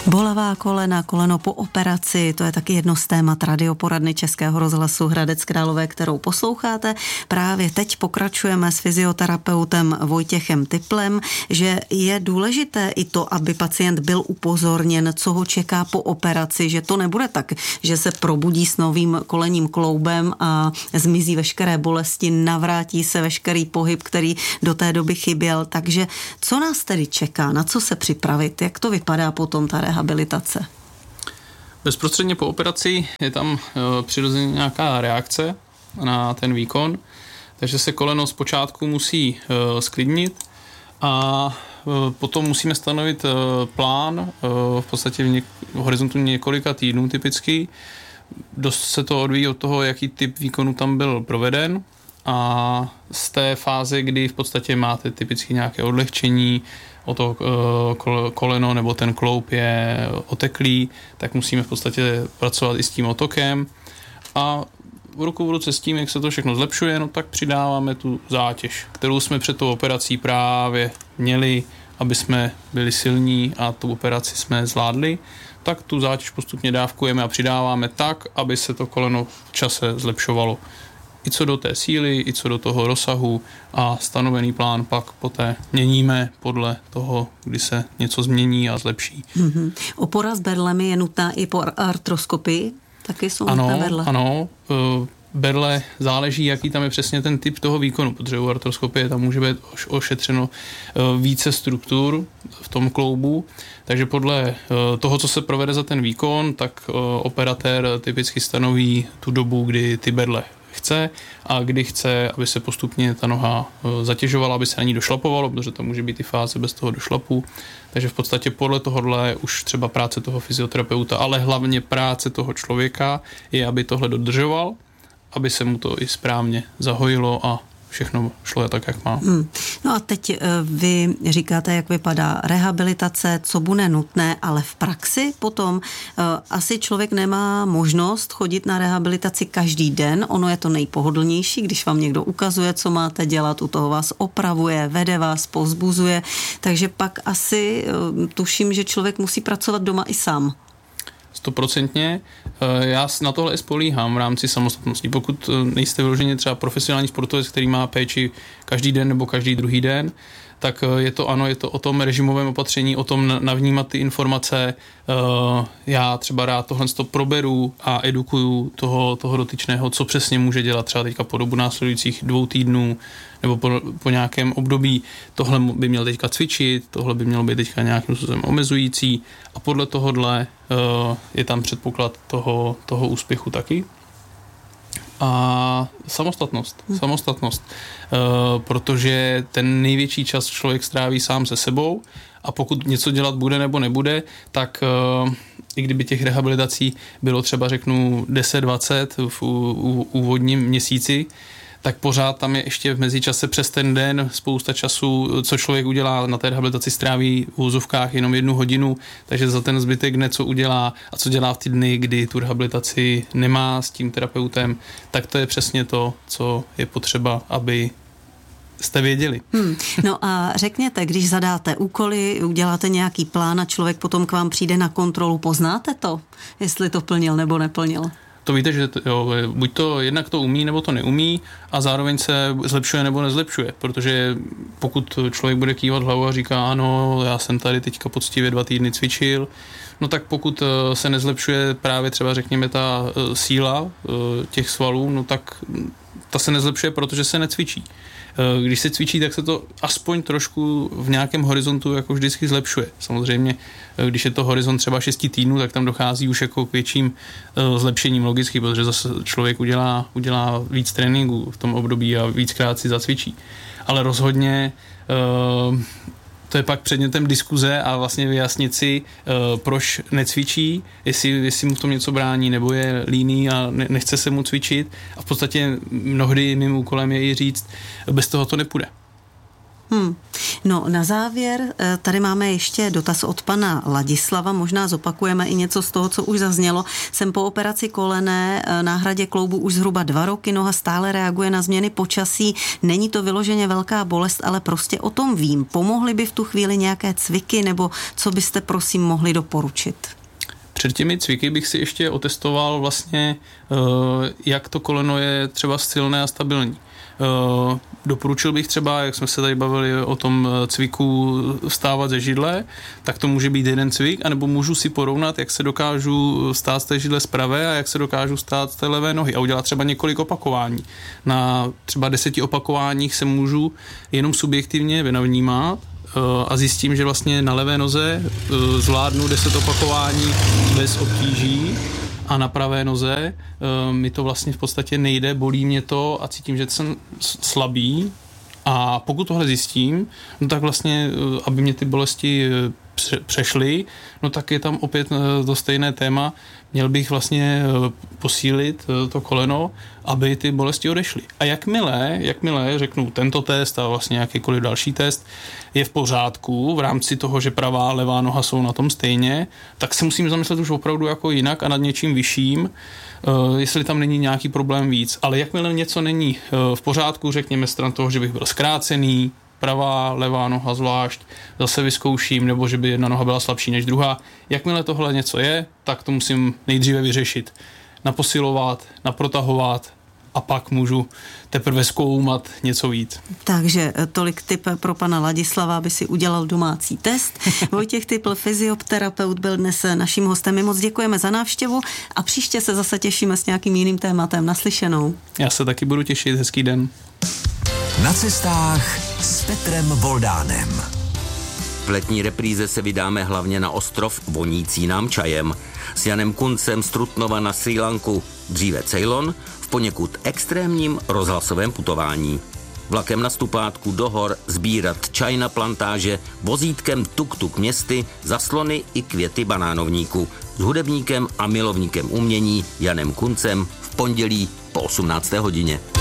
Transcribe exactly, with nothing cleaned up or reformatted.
Bolavá kolena, koleno po operaci, to je taky jedno z témat radioporadny Českého rozhlasu Hradec Králové, kterou posloucháte. Právě teď pokračujeme s fyzioterapeutem Vojtěchem Typlem, že je důležité i to, aby pacient byl upozorněn, co ho čeká po operaci, že to nebude tak, že se probudí s novým kolenním kloubem a zmizí veškeré bolesti, navrátí se veškerý pohyb, který do té doby chyběl. Takže co nás tedy čeká, na co se připravit, jak to vypadá potom ta rehabilitace? Bezprostředně po operaci je tam e, přirozeně nějaká reakce na ten výkon, takže se koleno zpočátku musí e, sklidnit a e, potom musíme stanovit e, plán e, v podstatě v, něk- v horizontu několika týdnů typicky. Dost se to odvíjí od toho, jaký typ výkonu tam byl proveden a z té fáze, kdy v podstatě máte typicky nějaké odlehčení, o to koleno nebo ten kloub je oteklý, tak musíme v podstatě pracovat i s tím otokem a v ruku v ruce s tím, jak se to všechno zlepšuje, no tak přidáváme tu zátěž, kterou jsme před tou operací právě měli, aby jsme byli silní a tu operaci jsme zvládli, tak tu zátěž postupně dávkujeme a přidáváme tak, aby se to koleno v čase zlepšovalo. I co do té síly, i co do toho rozsahu a stanovený plán pak poté měníme podle toho, kdy se něco změní a zlepší. Mm-hmm. Opora s berlemi je nutná i po artroskopii? Taky jsou ano, nutné berle? Ano, berle záleží, jaký tam je přesně ten typ toho výkonu, protože u artroskopie tam může být ošetřeno více struktur v tom kloubu, takže podle toho, co se provede za ten výkon, tak operatér typicky stanoví tu dobu, kdy ty berle chce a kdy chce, aby se postupně ta noha zatěžovala, aby se na ní došlapovalo, protože tam může být i fáze bez toho došlapu. Takže v podstatě podle tohohle už třeba práce toho fyzioterapeuta, ale hlavně práce toho člověka je, aby tohle dodržoval, aby se mu to i správně zahojilo a všechno šlo tak, jak má. Hmm. No a teď vy říkáte, jak vypadá rehabilitace, co bude nutné, ale v praxi potom asi člověk nemá možnost chodit na rehabilitaci každý den. Ono je to nejpohodlnější, když vám někdo ukazuje, co máte dělat, u toho vás opravuje, vede vás, povzbuzuje. Takže pak asi tuším, že člověk musí pracovat doma i sám. Stoprocentně. Já na tohle i spolíhám v rámci samostatnosti. Pokud nejste vyloženě třeba profesionální sportovec, který má péči každý den nebo každý druhý den, tak je to ano, je to o tom režimovém opatření, o tom navnímat ty informace. Já třeba rád tohle to proberu a edukuju toho, toho dotyčného, co přesně může dělat třeba teďka po dobu následujících dvou týdnů nebo po, po nějakém období. Tohle by měl teďka cvičit, tohle by mělo být teďka nějakým způsobem omezující a podle tohohle je tam předpoklad toho, toho úspěchu taky. A samostatnost, hmm. samostatnost, e, protože ten největší čas člověk stráví sám se sebou a pokud něco dělat bude nebo nebude, tak e, i kdyby těch rehabilitací bylo třeba řeknu deset dvacet v úvodním měsíci, tak pořád tam je ještě v mezičase přes ten den spousta času, co člověk udělá na té rehabilitaci, stráví v úzovkách jenom jednu hodinu, takže za ten zbytek dne, co udělá a co dělá v ty dny, kdy tu rehabilitaci nemá s tím terapeutem, tak to je přesně to, co je potřeba, aby jste věděli. Hmm. No a řekněte, když zadáte úkoly, uděláte nějaký plán a člověk potom k vám přijde na kontrolu, poznáte to, jestli to plnil nebo neplnil? To víte, že to, jo, buď to jednak to umí, nebo to neumí a zároveň se zlepšuje nebo nezlepšuje, protože pokud člověk bude kývat hlavou a říká ano, já jsem tady teďka poctivě dva týdny cvičil, no tak pokud se nezlepšuje právě třeba řekněme ta síla těch svalů, no tak ta se nezlepšuje, protože se necvičí. Když se cvičí, tak se to aspoň trošku v nějakém horizontu jako vždycky zlepšuje. Samozřejmě, když je to horizont třeba šesti týdnů, tak tam dochází už jako k větším zlepšením logicky, protože zase člověk udělá, udělá víc tréninku v tom období a víckrát si zacvičí. Ale rozhodně to je pak předmětem diskuze a vlastně vyjasnit si, uh, proč necvičí, jestli, jestli mu v tom něco brání, nebo je líný a ne, nechce se mu cvičit. A v podstatě mnohdy mým úkolem je i říct, bez toho to nepůjde. Hmm. No na závěr, tady máme ještě dotaz od pana Ladislava, možná zopakujeme i něco z toho, co už zaznělo. Jsem po operaci kolene, náhradě kloubu už zhruba dva roky, noha stále reaguje na změny počasí, není to vyloženě velká bolest, ale prostě o tom vím. Pomohly by v tu chvíli nějaké cviky, nebo co byste prosím mohli doporučit? Před těmi cviky bych si ještě otestoval vlastně, jak to koleno je třeba silné a stabilní. Doporučil bych třeba, jak jsme se tady bavili o tom cviku vstávat ze židle, tak to může být jeden cvik, anebo můžu si porovnat, jak se dokážu stát z té židle z pravé a jak se dokážu stát z té levé nohy a udělat třeba několik opakování. Na třeba deseti opakováních se můžu jenom subjektivně navnímat a zjistím, že vlastně na levé noze zvládnu deset opakování bez obtíží a na pravé noze mi to vlastně v podstatě nejde, bolí mě to a cítím, že jsem slabý. A pokud tohle zjistím, no tak vlastně, aby mě ty bolesti přešly, no tak je tam opět to stejné téma. Měl bych vlastně posílit to koleno, aby ty bolesti odešly. A jakmile, jakmile řeknu tento test a vlastně jakýkoliv další test je v pořádku v rámci toho, že pravá a levá noha jsou na tom stejně, tak se musím zamyslet už opravdu jako jinak a nad něčím vyšším, jestli tam není nějaký problém víc. Ale jakmile něco není v pořádku, řekněme stran toho, že bych byl zkrácený, pravá, levá noha zvlášť, zase vyzkouším, nebo že by jedna noha byla slabší než druhá. Jakmile tohle něco je, tak to musím nejdříve vyřešit. Naposilovat, naprotahovat a pak můžu teprve zkoumat něco víc. Takže tolik tip pro pana Ladislava, aby si udělal domácí test. Vojtěch Typl, fyzioterapeut, byl dnes naším hostem. My moc děkujeme za návštěvu a příště se zase těšíme s nějakým jiným tématem. Naslyšenou. Já se taky budu těšit. Hezký den. Na cestách s Petrem Voldánem. V letní repríze se vydáme hlavně na ostrov vonící nám čajem. S Janem Kuncem z Trutnova na Srí Lanku, dříve Ceylon, v poněkud extrémním rozhlasovém putování. Vlakem na stupátku do hor sbírat čaj na plantáže, vozítkem tuk-tuk městy, zaslony i květy banánovníku. S hudebníkem a milovníkem umění Janem Kuncem v pondělí po osmnácté hodině.